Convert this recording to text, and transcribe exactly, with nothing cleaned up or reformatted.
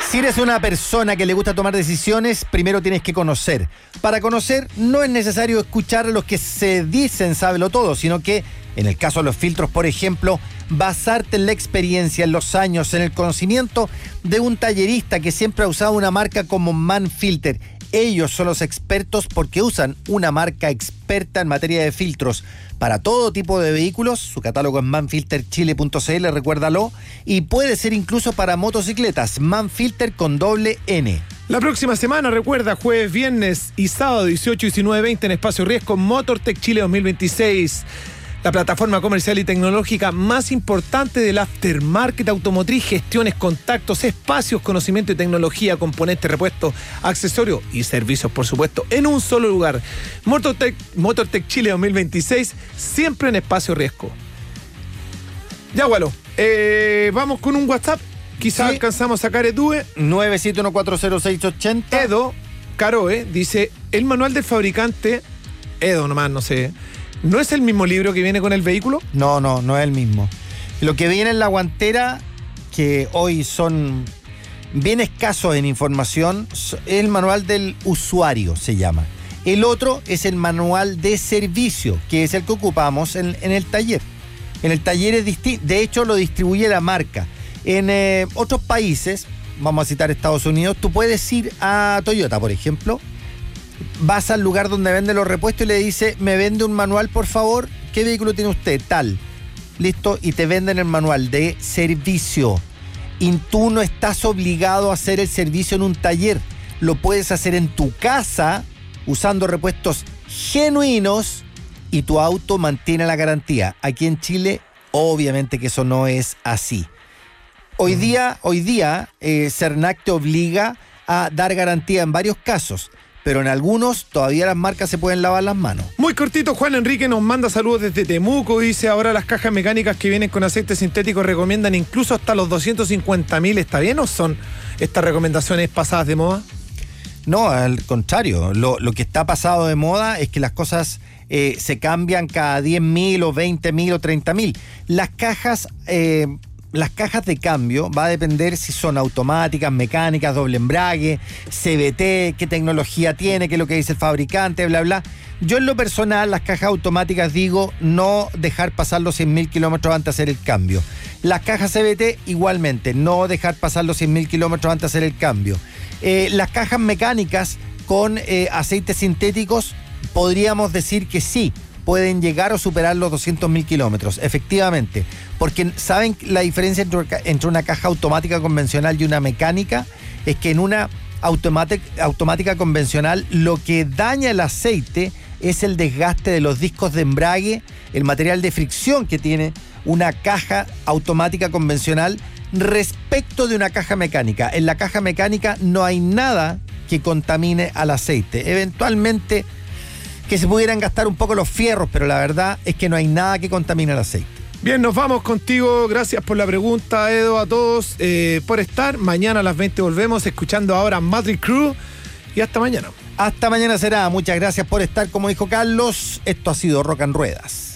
Si eres una persona que le gusta tomar decisiones, primero tienes que conocer. Para conocer no es necesario escuchar a los que se dicen sábelo todo, sino que, en el caso de los filtros, por ejemplo, basarte en la experiencia, en los años, en el conocimiento de un tallerista que siempre ha usado una marca como Manfilter. Ellos son los expertos porque usan una marca experta en materia de filtros para todo tipo de vehículos. Su catálogo es manfilter chile punto c l, recuérdalo, y puede ser incluso para motocicletas. Manfilter con doble N. La próxima semana, recuerda, jueves, viernes y sábado dieciocho, diecinueve, veinte en Espacio Riesgo, Motortech Chile dos mil veintiséis. La plataforma comercial y tecnológica más importante del aftermarket automotriz, gestiones, contactos, espacios, conocimiento y tecnología, componentes, repuestos, accesorios y servicios, por supuesto, en un solo lugar. Motortech, Motortech Chile dos mil veintiséis, siempre en Espacio Riesgo. Ya, bueno, eh, vamos con un WhatsApp. Quizás sí. Alcanzamos a sacar Edue. nueve siete uno cuatro cero seis ocho cero. Edo Caroe dice, el manual del fabricante, Edo nomás, no sé... ¿No es el mismo libro que viene con el vehículo? No, no, no es el mismo. Lo que viene en la guantera, que hoy son bien escasos en información, es el manual del usuario, se llama. El otro es el manual de servicio, que es el que ocupamos en, en el taller. En el taller es distinto, de hecho lo distribuye la marca. En eh, otros países, vamos a citar Estados Unidos, tú puedes ir a Toyota, por ejemplo, vas al lugar donde vende los repuestos y le dice, me vende un manual, por favor. ¿Qué vehículo tiene usted? Tal. Listo, y te venden el manual de servicio. Y tú no estás obligado a hacer el servicio en un taller. Lo puedes hacer en tu casa, usando repuestos genuinos, y tu auto mantiene la garantía. Aquí en Chile, obviamente que eso no es así. Hoy día, hoy día, eh, Cernac te obliga a dar garantía en varios casos, pero en algunos todavía las marcas se pueden lavar las manos. Muy cortito, Juan Enrique nos manda saludos desde Temuco. Dice, ahora las cajas mecánicas que vienen con aceite sintético recomiendan incluso hasta los doscientos cincuenta mil. ¿Está bien o son estas recomendaciones pasadas de moda? No, al contrario. Lo, lo que está pasado de moda es que las cosas eh, se cambian cada diez mil o veinte mil o treinta mil. Las cajas... Eh, Las cajas de cambio va a depender si son automáticas, mecánicas, doble embrague, C V T, qué tecnología tiene, qué es lo que dice el fabricante, bla, bla. Yo en lo personal, las cajas automáticas digo no dejar pasar los cien mil kilómetros antes de hacer el cambio. Las cajas C V T igualmente, no dejar pasar los cien mil kilómetros antes de hacer el cambio. Eh, las cajas mecánicas con eh, aceites sintéticos, podríamos decir que sí, pueden llegar o superar los doscientos mil kilómetros, efectivamente. Porque ¿saben la diferencia entre, entre una caja automática convencional y una mecánica? Es que en una automática, automática convencional lo que daña el aceite es el desgaste de los discos de embrague, el material de fricción que tiene una caja automática convencional respecto de una caja mecánica. En la caja mecánica no hay nada que contamine al aceite. Eventualmente que se pudieran gastar un poco los fierros, pero la verdad es que no hay nada que contamine el aceite. Bien, nos vamos contigo. Gracias por la pregunta, Edo, a todos eh, por estar. Mañana a las veinte volvemos, escuchando ahora Madrid Crew. Y hasta mañana. Hasta mañana será. Muchas gracias por estar. Como dijo Carlos, esto ha sido Rock and Ruedas.